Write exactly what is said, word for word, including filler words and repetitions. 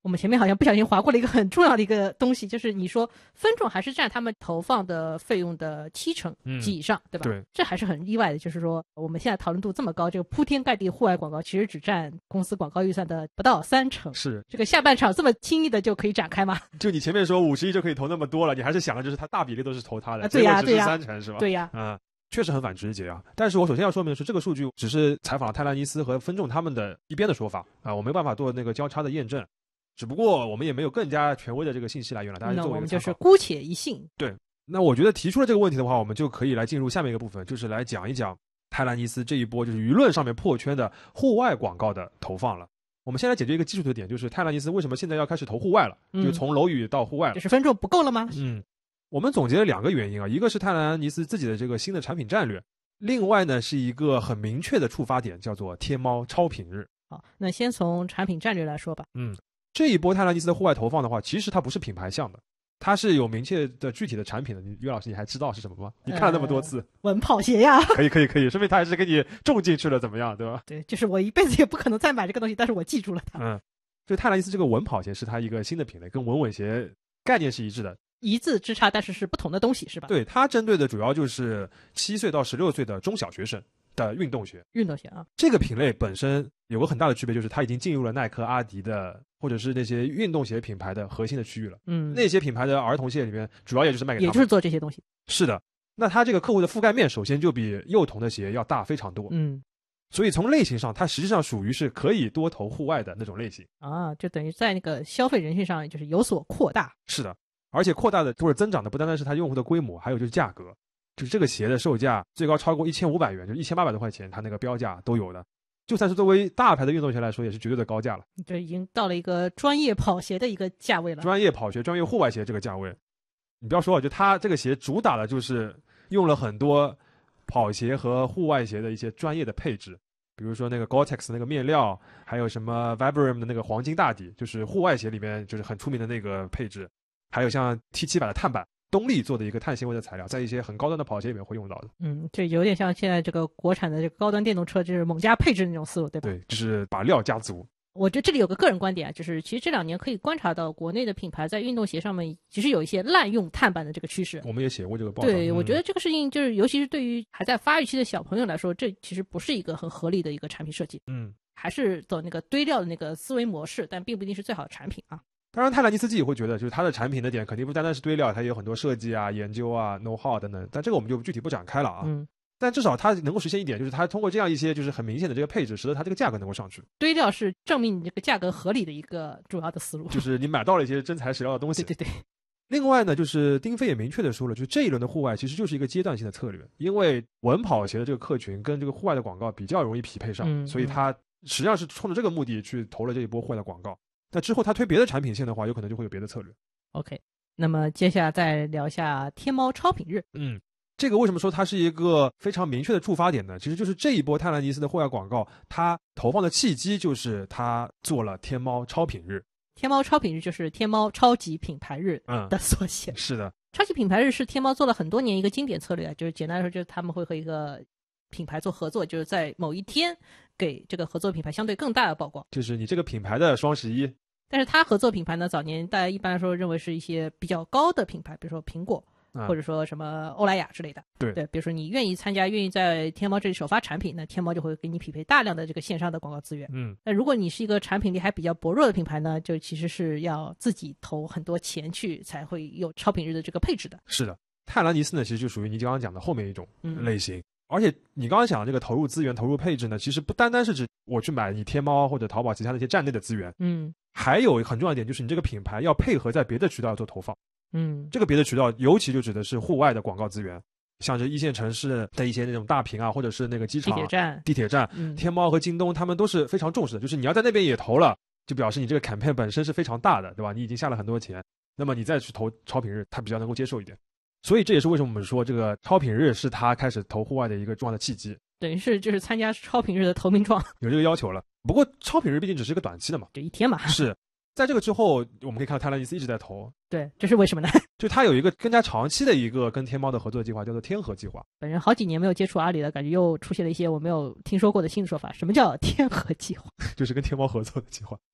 我们前面好像不小心划过了一个很重要的一个东西，就是你说分众还是占他们投放的费用的七成及以上、嗯、对吧？ 对， 这还是很意外的，就是说我们现在讨论度这么高，这个铺天盖地户外广告其实只占公司广告预算的不到三成。 是这个下半场这么轻易的就可以展开吗？ 就你前面说五十亿就可以投那么多了，你还是想的就是它大比例都是投它的、 啊、对呀、啊、对呀、 啊，三成是吧？ 对呀、 啊。嗯，确实很反直觉啊，但是我首先要说明的是，这个数据只是采访了泰拉尼斯和分众他们的一边的说法啊，我没办法做那个交叉的验证。只不过我们也没有更加权威的这个信息来源了，大家作为一个参考。 那我们就是姑且一信。 对，那我觉得提出了这个问题的话，我们就可以来进入下面一个部分，就是来讲一讲泰拉尼斯这一波就是舆论上面破圈的户外广告的投放了。我们先来解决一个基础的点，就是泰拉尼斯为什么现在要开始投户外了，嗯、就从楼宇到户外了， 就是分众不够了吗？ 嗯。我们总结了两个原因啊，一个是泰拉尼斯自己的这个新的产品战略，另外呢是一个很明确的触发点，叫做天猫超品日。 好，那先从产品战略来说吧。 嗯，这一波泰拉尼斯的户外投放的话，其实它不是品牌向的，它是有明确的具体的产品的。你岳老师，你还知道是什么吗？你看了那么多次， 呃、稳跑鞋呀。 可以可以可以，说明他还是给你种进去了，怎么样，对吧？ 对，就是我一辈子也不可能再买这个东西，但是我记住了它。 嗯，就泰拉尼斯这个稳跑鞋是它一个新的品类，跟稳稳鞋概念是一致的。 一字之差，但是是不同的东西，是吧？ 对，它针对的主要就是七岁到十六岁的中小学生的运动鞋。 运动鞋啊， 这个品类本身有个很大的区别，就是它已经进入了耐克、阿迪的或者是那些运动鞋品牌的核心的区域了。 嗯， 那些品牌的儿童鞋里面，主要也就是卖给他们， 也就是做这些东西。 是的，那它这个客户的覆盖面首先就比幼童的鞋要大非常多。 嗯。 所以从类型上，它实际上属于是可以多投户外的那种类型啊，就等于在那个消费人群上就是有所扩大。 是的。而且扩大的或者增长的不单单是它用户的规模，还有就是价格，就是这个鞋的售价最高超过一千五百元，就是一千八百多块钱，它那个标价都有的。就算是作为大牌的运动鞋来说，也是绝对的高价了。 这已经到了一个专业跑鞋的一个价位了。 专业跑鞋、专业户外鞋这个价位，你不要说，就它这个鞋主打的就是用了很多跑鞋和户外鞋的一些专业的配置。比如说那个 Gore-Tex 那个面料，还有什么 Vibram 的那个黄金大底，就是户外鞋里面就是很出名的那个配置。还有像 T 七百 的碳板，东丽做的一个碳纤维的材料，在一些很高端的跑鞋里面会用到的。 嗯，这有点像现在这个国产的这个高端电动车，就是猛加配置的那种思路，对吧？ 对，就是把料加足。 我觉得这里有个个人观点啊，就是其实这两年可以观察到国内的品牌在运动鞋上面其实有一些滥用碳板的这个趋势。 我们也写过这个报道。 对、嗯、我觉得这个事情就是尤其是对于还在发育期的小朋友来说，这其实不是一个很合理的一个产品设计。 嗯， 还是走那个堆料的那个思维模式，但并不一定是最好的产品啊。 当然泰拉尼斯自己会觉得，就是它的产品的点肯定不单单是堆料，它也有很多设计啊、研究啊、know how 等等，但这个我们就具体不展开了啊。 嗯， 但至少它能够实现一点，就是它通过这样一些就是很明显的这个配置，使得它这个价格能够上去。 堆料是证明你这个价格合理的一个主要的思路， 就是你买到了一些真材实料的东西。 对对对。 另外呢，就是丁飞也明确的说了，就是这一轮的户外其实就是一个阶段性的策略，因为稳跑鞋的这个客群跟这个户外的广告比较容易匹配上， 嗯、 所以它实际上是冲着这个目的去投了这一波户外的广告。那之后他推别的产品线的话，有可能就会有别的策略。 OK， 那么接下来再聊一下天猫超品日。 嗯，这个为什么说它是一个非常明确的触发点呢？其实就是这一波泰兰尼斯的户外广告，它投放的契机就是它做了天猫超品日。 天猫超品日就是天猫超级品牌日的缩写。 嗯、是的， 超级品牌日是天猫做了很多年一个经典策略，就是简单来说就是他们会和一个品牌做合作，就是在某一天给这个合作品牌相对更大的曝光， 就是你这个品牌的双十一。 但是他合作品牌呢，早年大家一般来说认为是一些比较高的品牌，比如说苹果、嗯、或者说什么欧莱雅之类的。 对对，比如说你愿意参加，愿意在天猫这里首发产品，那天猫就会给你匹配大量的这个线上的广告资源。 嗯， 那如果你是一个产品力还比较薄弱的品牌呢，就其实是要自己投很多钱去才会有超品日的这个配置的。 是的，泰兰尼斯呢，其实就属于你刚刚讲的后面一种类型。 嗯， 而且你刚刚讲的这个投入资源、投入配置呢，其实不单单是指我去买你天猫或者淘宝其他的一些站内的资源， 嗯， 还有很重要一点就是你这个品牌要配合在别的渠道做投放， 嗯， 这个别的渠道尤其就指的是户外的广告资源，像是一线城市的一些那种大屏啊，或者是那个机场、 地铁站、 地铁站， 嗯， 天猫和京东他们都是非常重视的，就是你要在那边也投了，就表示你这个 campaign 本身是非常大的，对吧？你已经下了很多钱，那么你再去投超品日，它比较能够接受一点。所以这也是为什么我们说这个超品日是他开始投户外的一个重要的契机， 等于是就是参加超品日的投名状， 有这个要求了。不过超品日毕竟只是一个短期的嘛， 就一天嘛。 是在这个之后，我们可以看到泰兰尼斯一直在投。 对，这是为什么呢？ 就他有一个更加长期的一个跟天猫的合作计划，叫做天河计划。 本人好几年没有接触阿里了，感觉又出现了一些我没有听说过的新的说法。什么叫天河计划？ 就是跟天猫合作的计划。